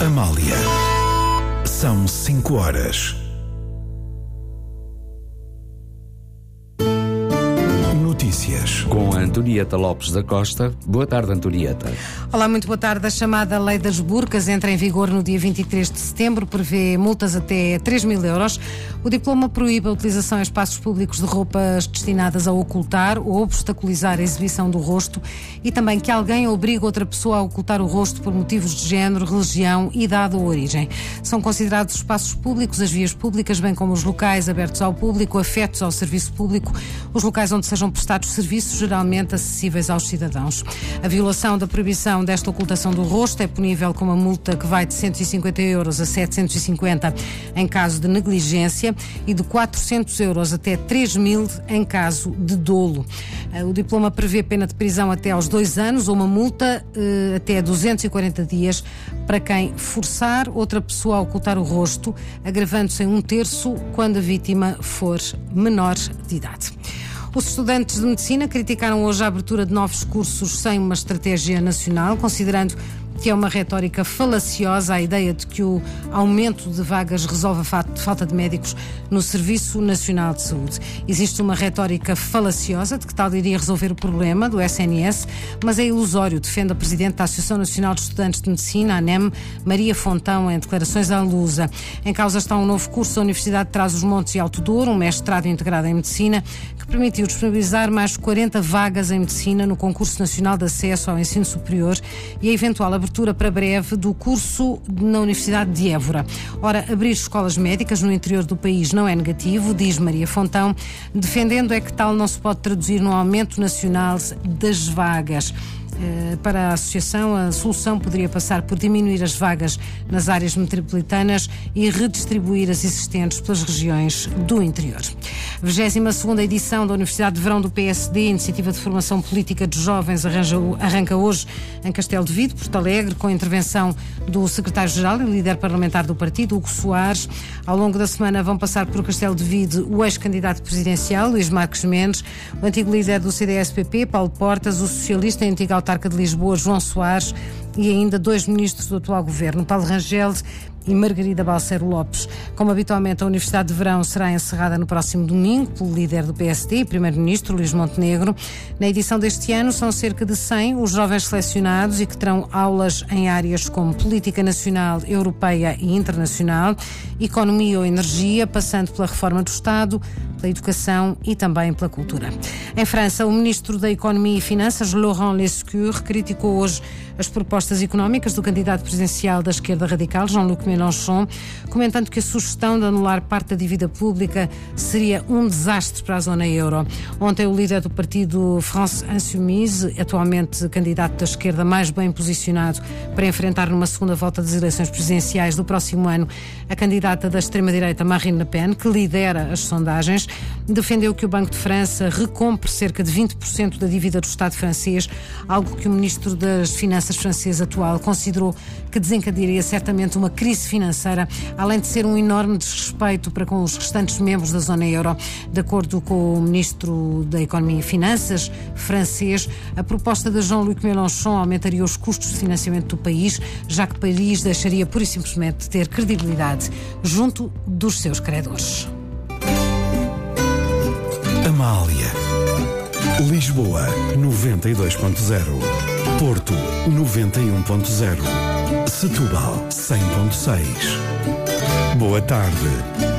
Amália. São 5 horas. Notícias. Com a Antonieta Lopes da Costa. Boa tarde, Antonieta. Olá, muito boa tarde. A chamada Lei das Burcas entra em vigor no dia 23 de setembro, prevê multas até 3.000 euros. O diploma proíbe a utilização em espaços públicos de roupas destinadas a ocultar ou obstaculizar a exibição do rosto e também que alguém obrigue outra pessoa a ocultar o rosto por motivos de género, religião, idade ou origem. São considerados espaços públicos as vias públicas, bem como os locais abertos ao público, afetos ao serviço público, os locais onde sejam prestados serviços geralmente acessíveis aos cidadãos. A violação da proibição desta ocultação do rosto é punível com uma multa que vai de 150 euros a 750 em caso de negligência e de 400 euros até 3.000 em caso de dolo. O diploma prevê pena de prisão até aos 2 anos ou uma multa até 240 dias para quem forçar outra pessoa a ocultar o rosto, agravando-se em 1/3 quando a vítima for menor de idade. Os estudantes de medicina criticaram hoje a abertura de novos cursos sem uma estratégia nacional, considerando que é uma retórica falaciosa a ideia de que o aumento de vagas resolve a falta de médicos no Serviço Nacional de Saúde. Existe uma retórica falaciosa de que tal iria resolver o problema do SNS, mas é ilusório, defende a Presidente da Associação Nacional de Estudantes de Medicina, a ANEM, Maria Fontão, em declarações à Lusa. Em causa está um novo curso da Universidade de Trás-os-Montes e Alto Douro, um mestrado integrado em Medicina, que permitiu disponibilizar mais de 40 vagas em Medicina no Concurso Nacional de Acesso ao Ensino Superior e a eventual abertura para breve do curso na Universidade de Évora. Ora, abrir escolas médicas no interior do país não é negativo, diz Maria Fontão, defendendo é que tal não se pode traduzir num aumento nacional das vagas. Para a Associação, a solução poderia passar por diminuir as vagas nas áreas metropolitanas e redistribuir as existentes pelas regiões do interior. A 22ª edição da Universidade de Verão do PSD, Iniciativa de Formação Política de Jovens, arranca hoje em Castelo de Vide, Porto Alegre, com a intervenção do secretário-geral e líder parlamentar do partido, Hugo Soares. Ao longo da semana vão passar por Castelo de Vide o ex-candidato presidencial, Luís Marques Mendes, o antigo líder do CDS-PP, Paulo Portas, o socialista e antigo autarca de Lisboa, João Soares, e ainda 2 ministros do atual governo, Paulo Rangel e Margarida Balseiro Lopes. Como habitualmente, a Universidade de Verão será encerrada no próximo domingo pelo líder do PSD e primeiro-ministro, Luís Montenegro. Na edição deste ano são cerca de 100 os jovens selecionados e que terão aulas em áreas como política nacional, europeia e internacional, economia ou energia, passando pela reforma do Estado, pela educação e também pela cultura. Em França, o ministro da Economia e Finanças, Laurent Lescure, criticou hoje as propostas económicas do candidato presidencial da esquerda radical, Jean-Luc Mélenchon, comentando que a sugestão de anular parte da dívida pública seria um desastre para a zona euro. Ontem, o líder do partido France Insoumise, atualmente candidato da esquerda mais bem posicionado para enfrentar numa segunda volta das eleições presidenciais do próximo ano a candidata da extrema-direita Marine Le Pen, que lidera as sondagens, defendeu que o Banco de França recompre cerca de 20% da dívida do Estado francês, algo que o ministro das Finanças francês atual considerou que desencadearia certamente uma crise financeira, além de ser um enorme desrespeito para com os restantes membros da zona euro. De acordo com o ministro da Economia e Finanças francês, a proposta de Jean-Luc Mélenchon aumentaria os custos de financiamento do país, já que Paris deixaria pura e simplesmente de ter credibilidade junto dos seus credores. Amália. Lisboa 92.0, Porto 91.0, Setúbal 100.6. Boa tarde.